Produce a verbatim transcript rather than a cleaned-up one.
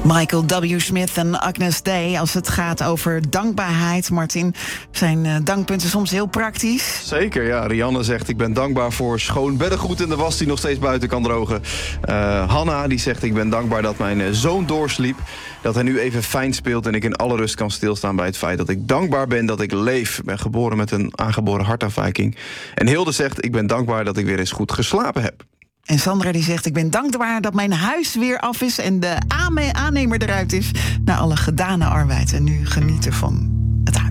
Michael W. Smith en Agnes Day. Als het gaat over dankbaarheid, Martin, zijn uh, dankpunten soms heel praktisch. Zeker, ja. Rianne zegt, ik ben dankbaar voor schoon beddengoed in de was die nog steeds buiten kan drogen. Uh, Hanna die zegt, ik ben dankbaar dat mijn uh, zoon doorsliep. Dat hij nu even fijn speelt en ik in alle rust kan stilstaan bij het feit dat ik dankbaar ben dat ik leef. Ik ben geboren met een aangeboren hartafwijking. En Hilde zegt, ik ben dankbaar dat ik weer eens goed geslapen heb. En Sandra die zegt, ik ben dankbaar dat mijn huis weer af is en de aannemer eruit is na alle gedane arbeid. En nu genieten van het huis.